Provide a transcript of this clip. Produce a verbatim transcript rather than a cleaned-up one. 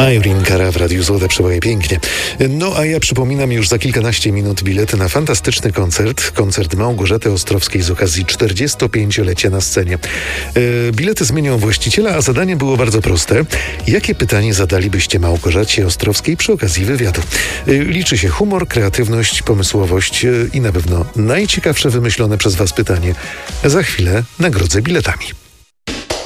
Irene Cara w Radiu Złote Przeboje pięknie. No a ja przypominam już za kilkanaście minut bilety na fantastyczny koncert. Koncert Małgorzaty Ostrowskiej z okazji czterdziestopięciolecia na scenie. E, bilety zmienią właściciela, a zadanie było bardzo proste. Jakie pytanie zadalibyście Małgorzacie Ostrowskiej przy okazji wywiadu? E, liczy się humor, kreatywność, pomysłowość e, i na pewno najciekawsze wymyślone przez Was pytanie. Za chwilę nagrodzę biletami.